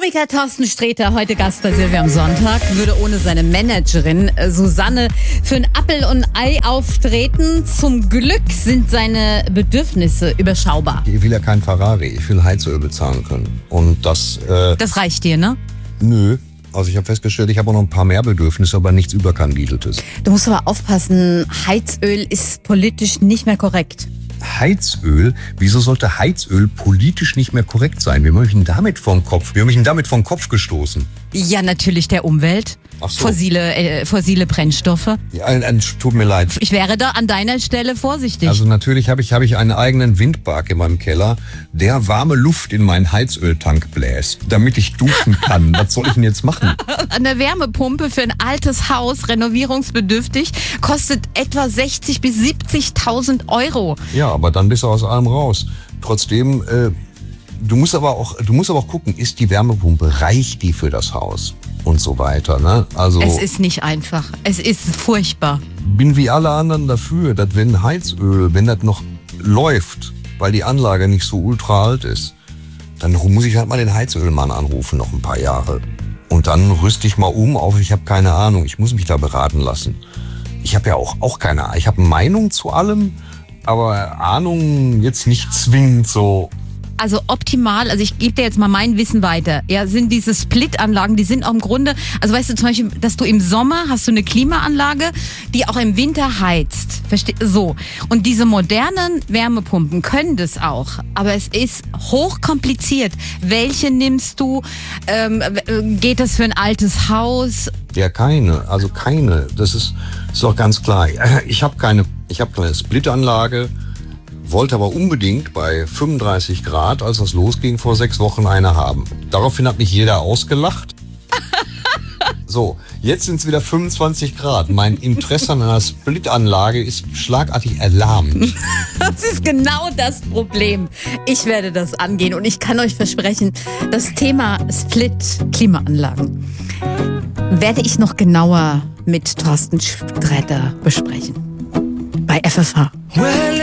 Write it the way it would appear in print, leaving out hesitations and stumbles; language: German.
Komiker Thorsten Sträter, heute Gast bei Silvia am Sonntag, würde ohne seine Managerin Susanne für ein Appel und Ei auftreten. Zum Glück sind seine Bedürfnisse überschaubar. Ich will ja kein Ferrari, ich will Heizöl bezahlen können. Und das reicht dir, ne? Nö. Also ich habe festgestellt, ich habe auch noch ein paar mehr Bedürfnisse, aber nichts Überkandideltes. Du musst aber aufpassen, Heizöl ist politisch nicht mehr korrekt. Heizöl? Wieso sollte Heizöl politisch nicht mehr korrekt sein? Wir haben mich damit vom Kopf gestoßen. Ja, natürlich der Umwelt. Ach so. Fossile Brennstoffe. Ja, tut mir leid. Ich wäre da an deiner Stelle vorsichtig. Also natürlich habe ich einen eigenen Windpark in meinem Keller, der warme Luft in meinen Heizöltank bläst, damit ich duschen kann. Was soll ich denn jetzt machen? Eine Wärmepumpe für ein altes Haus, renovierungsbedürftig, kostet etwa 60.000 bis 70.000 Euro. Ja, aber dann bist du aus allem raus. Trotzdem, du musst aber auch gucken, ist die Wärmepumpe, reicht die für das Haus? Und so weiter, ne? Also es ist nicht einfach. Es ist furchtbar. Bin wie alle anderen dafür, dass wenn Heizöl, wenn das noch läuft, weil die Anlage nicht so ultra alt ist, dann muss ich halt mal den Heizölmann anrufen, noch ein paar Jahre. Und dann rüste ich mal auf, ich habe keine Ahnung, ich muss mich da beraten lassen. Ich habe ja auch keine Ahnung, ich habe eine Meinung zu allem, aber Ahnung jetzt nicht zwingend so. Also optimal, also ich gebe dir jetzt mal mein Wissen weiter. Ja, sind diese Split-Anlagen, die sind auch im Grunde, also weißt du zum Beispiel, dass du im Sommer hast du eine Klimaanlage, die auch im Winter heizt. So. Und diese modernen Wärmepumpen können das auch. Aber es ist hochkompliziert. Welche nimmst du? Geht das für ein altes Haus? Ja, keine. Das ist doch ganz klar. Ich habe keine Split-Anlage. Wollte aber unbedingt bei 35 Grad, als das losging, vor 6 Wochen eine haben. Daraufhin hat mich jeder ausgelacht. So, jetzt sind es wieder 25 Grad. Mein Interesse an einer Splitanlage ist schlagartig erlahmt. Das ist genau das Problem. Ich werde das angehen und ich kann euch versprechen, das Thema Split-Klimaanlagen werde ich noch genauer mit Thorsten Sträter besprechen. Bei FFH.